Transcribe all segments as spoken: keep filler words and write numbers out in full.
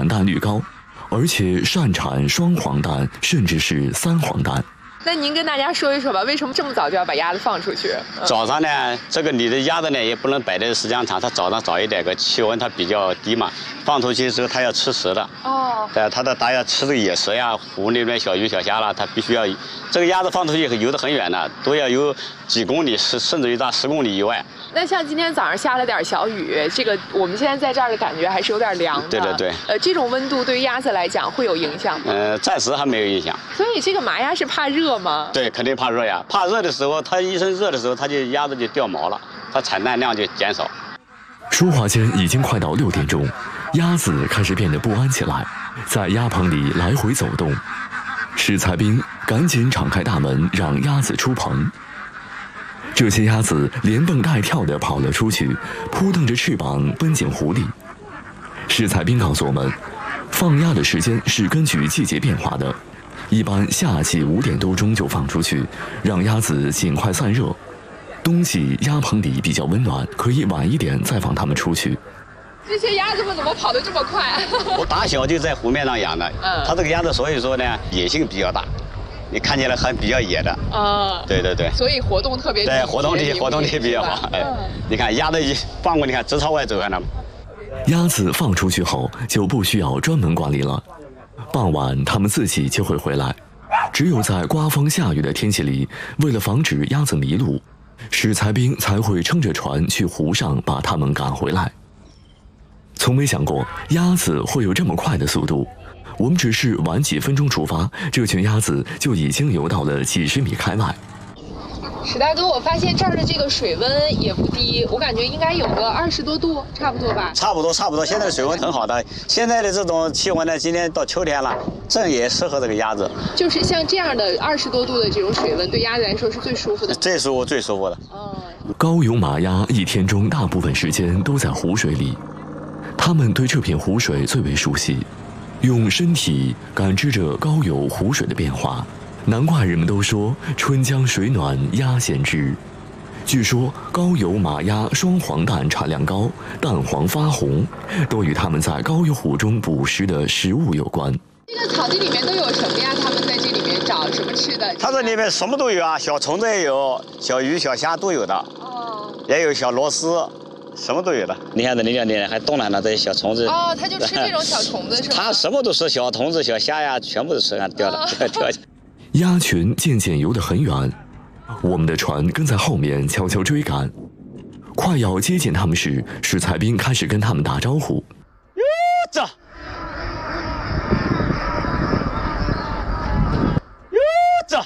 产蛋率高，而且擅产双黄蛋，甚至是三黄蛋。 那您跟大家说一说吧，为什么这么早就要把鸭子放出去？ 嗯、早上呢，这个你的鸭子呢也不能摆在时间长，它早上早一点，个气温它比较低嘛，放出去之后它要吃食的。哦。对，它的它要吃这个野食呀，湖里面小鱼小虾啦，它必须要。这个鸭子放出去游得很远的，都要有几公里，十甚至于到十公里以外。 那像今天早上下了点小雨，这个我们现在在这儿的感觉还是有点凉的。 对对对。 呃，这种温度对于鸭子来讲会有影响吗？ 呃，暂时还没有影响。 所以这个麻鸭是怕热吗？ 对，肯定怕热呀。怕热的时候，它一身热的时候，它就鸭子就掉毛了，它产蛋量就减少。 说话间已经快到六点钟，鸭子开始变得不安起来，在鸭棚里来回走动。史才斌赶紧敞开大门，让鸭子出棚。这些鸭子连蹦带跳地跑了出去，扑腾着翅膀奔进湖里。史才斌告诉我们，放鸭的时间是根据季节变化的，一般夏季五点多钟就放出去，让鸭子尽快散热。冬季鸭棚里比较温暖，可以晚一点再放它们出去。 这些鸭子们怎么跑得这么快？ 我打小就在湖面上养的，嗯，它这个鸭子所以说呢野性比较大，你看起来还比较野的。啊，对对对。 所以活动特别对，活动力活动力比较好。哎，你看鸭子一放过，你看直朝外走，看到吗？ 鸭子放出去后就不需要专门管理了，傍晚它们自己就会回来。只有在刮风下雨的天气里，为了防止鸭子迷路，史才斌才会撑着船去湖上把它们赶回来。从没想过鸭子会有这么快的速度，我们只是晚几分钟出发，这群鸭子就已经游到了几十米开外。 史大哥，我发现这儿的这个水温也不低，我感觉应该有个二十多度，差不多吧？ 差不多，差不多。现在的水温很好的，现在的这种气温呢，今天到秋天了，正也适合这个鸭子。 就是像这样的二十多度的这种水温，对鸭子来说是最舒服的。 最舒服，最舒服的。哦。 高邮麻鸭一天中大部分时间都在湖水里，它们对这片湖水最为熟悉，用身体感知着高邮湖水的变化。难怪人们都说春江水暖鸭先知。据说高邮麻鸭双黄蛋产量高，蛋黄发红，都与它们在高邮湖中捕食的食物有关。 这个草地里面都有什么呀？他们在这里面找什么吃的？ 它这里面什么都有啊，小虫子也有，小鱼小虾都有的。哦。也有小螺丝，什么都有的。你看这里面还动了呢，这些小虫子。 哦，它就吃这种小虫子是吗？ 它什么都吃，小虫子、小虾呀，全部都吃，看掉了，掉掉。 鸭群渐渐游得很远，我们的船跟在后面悄悄追赶。快要接近他们时，史才斌开始跟他们打招呼。 哟这，哟这。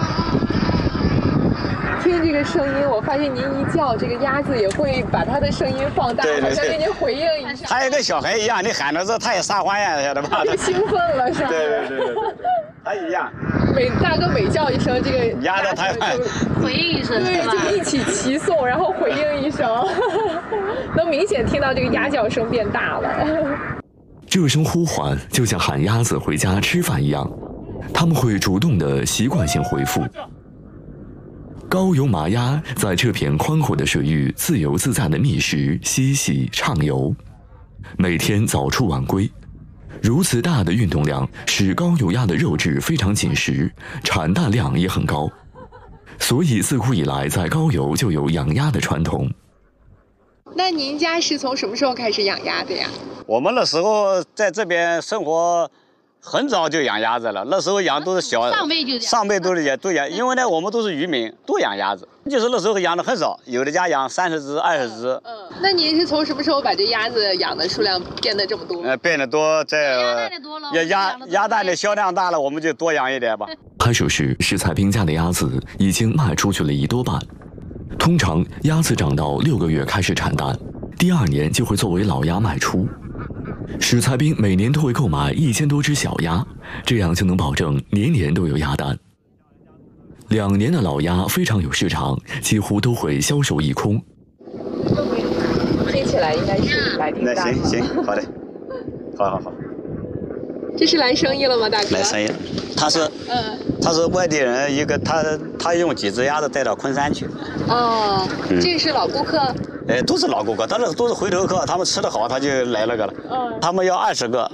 听这个声音，我发现您一叫，这个鸭子也会把它的声音放大， 对对对， 好像给您回应一下。 它也跟小孩一样，你喊着这，它也撒欢呀，晓得吧？ 就兴奋了，是吧？ 对对对对对，它一样。 每大哥每叫一声，这个鸭子它回应一声， 对，就一起齐颂，然后回应一声，能明显听到这个鸭叫声变大了。 这声呼唤就像喊鸭子回家吃饭一样，它们会主动的习惯性回复。高邮麻鸭在这片宽阔的水域自由自在的觅食、嬉戏、畅游，每天早出晚归。如此大的运动量使高邮鸭的肉质非常紧实，产蛋量也很高，所以自古以来在高邮就有养鸭的传统。 那您家是从什么时候开始养鸭的呀？ 我们那时候在这边生活很早就养鸭子了，那时候养都是小上辈就养， 上辈都是也都养，因为呢我们都是渔民，都养鸭子，就是那时候养的很少，有的家养三十只、二十只。 嗯，那您是从什么时候把这鸭子养的数量变得这么多？ 呃，变得多，在鸭鸭鸭蛋的销量大了，我们就多养一点吧。 开始时，史才斌家的鸭子已经卖出去了一多半。通常鸭子长到六个月开始产蛋，第二年就会作为老鸭卖出。史才斌每年都会购买一千多只小鸭，这样就能保证年年都有鸭蛋。两年的老鸭非常有市场，几乎都会销售一空。 听起来应该是来订单。 那行行，好的，好好好。 这是来生意了吗，大哥？ 来生意，他是，嗯，他是外地人，一个他他用几只鸭子带到昆山去。 哦，嗯、这是老顾客。 哎，都是老顾客，但是都是回头客，他们吃的好，他就来那个了。嗯，他们要二十个。